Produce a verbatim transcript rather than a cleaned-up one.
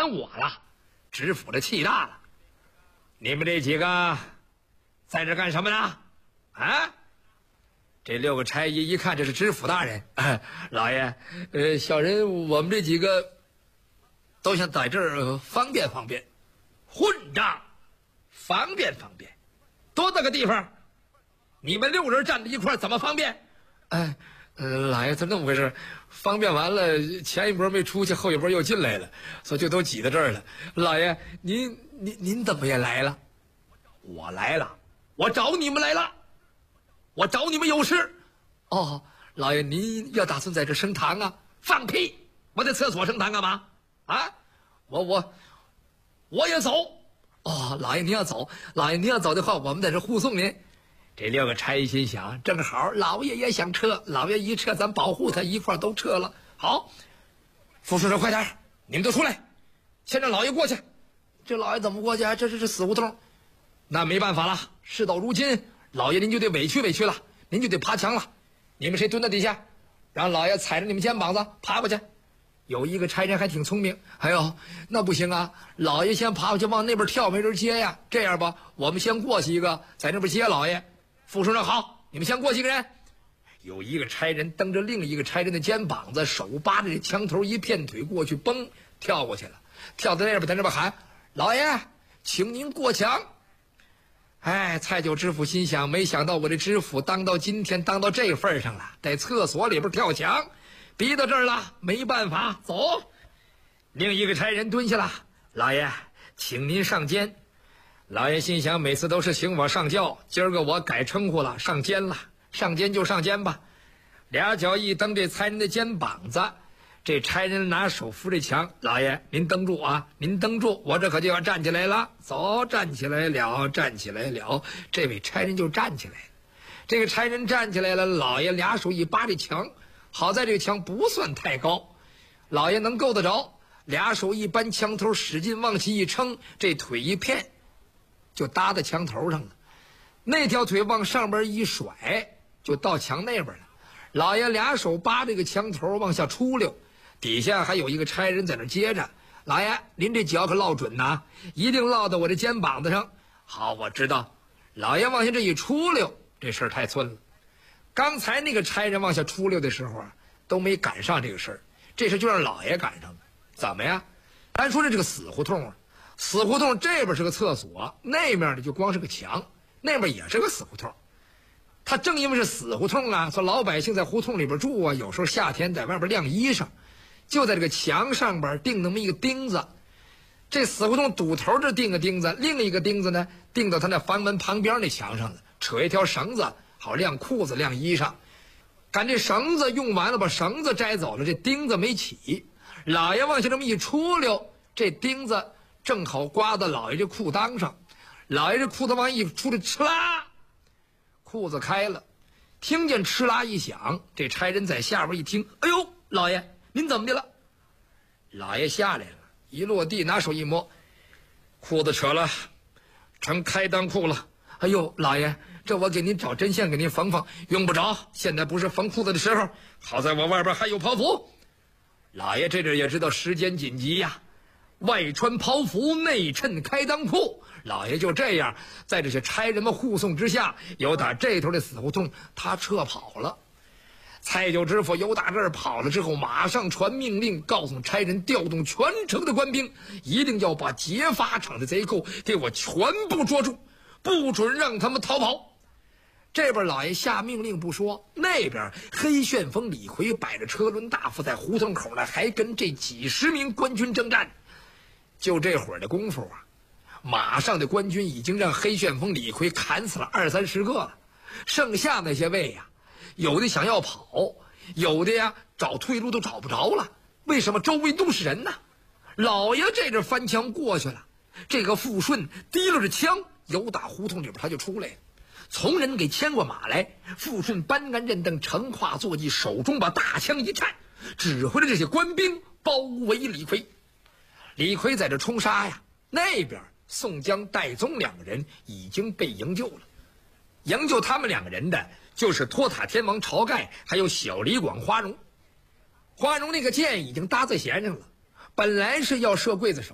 喊我了，知府的气大了。你们这几个在这干什么呢？啊？这六个差役一看这是知府大人，哎、老爷，呃，小人我们这几个都想在这儿方便方便。混账！方便方便，多大个地方？你们六人站在一块怎么方便？哎，呃，老爷，是那么回事，方便完了，前一波没出去，后一波又进来了，所以就都挤到这儿了。老爷，您您您怎么也来了？我来了，我找你们来了，我找你们有事。哦，老爷，您要打算在这升堂啊？放屁！我在厕所升堂干嘛？啊，我我我也走。哦，老爷您要走，老爷您要走的话，我们在这护送您。这六个差役心想，正好老爷也想撤，老爷一撤，咱保护他，一块都撤了。好，副书长快点，你们都出来，先让老爷过去。这老爷怎么过去啊？这这是死胡同。那没办法了，事到如今，老爷您就得委屈委屈了，您就得爬墙了。你们谁蹲在底下，让老爷踩着你们肩膀子爬过去。有一个差人还挺聪明，哎呦，那不行啊！老爷先爬过去，往那边跳，没人接呀。这样吧，我们先过去一个，在那边接老爷。副书长好，你们先过去一个人。有一个差人蹬着另一个差人的肩膀子，手扒着这墙头，一片腿过去，嘣，跳过去了。跳在那边，在那边喊：“老爷，请您过墙。”哎，蔡九知府心想，没想到我这知府当到今天，当到这份上了，在厕所里边跳墙。逼到这儿了，没办法，走。另一个差人蹲下了，老爷，请您上监。老爷心想，每次都是请我上轿，今儿个我改称呼了，上监了。上监就上监吧。俩脚一蹬这差人的肩膀子，这差人拿手扶这墙，老爷您蹬住啊，您蹬住，我这可就要站起来了。走，站起来了，站起来了。这位差人就站起来了。这个差人站起来了，老爷俩手一扒这墙。好在这个墙不算太高，老爷能够得着，俩手一扳墙头，使劲往起一撑，这腿一片就搭在墙头上了，那条腿往上边一甩就到墙那边了。老爷俩手扒这个墙头往下出溜，底下还有一个差人在那接着。老爷您这脚可落准呐，一定落到我这肩膀子上。好，我知道。老爷往下这一出溜，这事儿太寸了。刚才那个差人往下出溜的时候啊，都没赶上这个事儿，这事就让老爷赶上了。怎么呀？咱说这这个死胡同啊，死胡同这边是个厕所，那面呢就光是个墙，那边也是个死胡同。他正因为是死胡同啊，说老百姓在胡同里边住啊，有时候夏天在外边晾衣裳，就在这个墙上边钉那么一个钉子。这死胡同堵头这钉个钉子，另一个钉子呢钉到他那房门旁边那墙上了，扯一条绳子。好晾裤子晾衣裳，赶这绳子用完了，把绳子摘走了，这钉子没起。老爷往下这么一出溜，这钉子正好刮到老爷这裤裆上。老爷这裤子往一出来，哧啦，裤子开了。听见哧啦一响，这差人在下边一听，哎呦，老爷您怎么的了？老爷下来了，一落地拿手一摸，裤子扯了，成开裆裤了。哎呦，老爷，这我给您找针线给您缝缝，用不着，现在不是缝裤子的时候，好在我外边还有袍服。老爷这阵也知道时间紧急呀，外穿袍服，内衬开裆裤。老爷就这样在这些差人们护送之下，由打这头的死胡同他撤跑了。蔡九知府由打这儿跑了之后，马上传命令，告诉差人调动全城的官兵，一定要把劫法场的贼寇给我全部捉住，不准让他们逃跑。这边老爷下命令不说，那边黑旋风李逵摆着车轮大副在胡同口呢，还跟这几十名官军征战。就这会儿的功夫啊，马上的官军已经让黑旋风李逵砍死了二三十个了，剩下那些位呀，有的想要跑，有的呀找退路都找不着了。为什么？周围都是人呢。老爷这阵翻墙过去了，这个富顺提溜着枪由打胡同里边他就出来了，从人给牵过马来。富顺搬杆认凳，乘跨坐骑，手中把大枪一颤，指挥着这些官兵包围李逵。李逵在这冲杀呀，那边宋江、戴宗两个人已经被营救了。营救他们两个人的就是托塔天王晁盖，还有小李广花荣。花荣那个箭已经搭在弦上了，本来是要射刽子手